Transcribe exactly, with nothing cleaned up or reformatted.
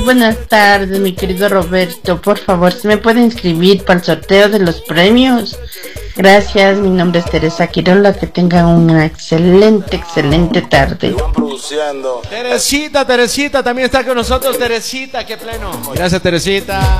Buenas tardes, mi querido Roberto. Por favor, ¿se me puede inscribir para el sorteo de los premios? Gracias, mi nombre es Teresa Quirola. Que tengan una excelente, excelente tarde. Teresita, Teresita, también está con nosotros. Teresita, qué pleno. Gracias, Teresita.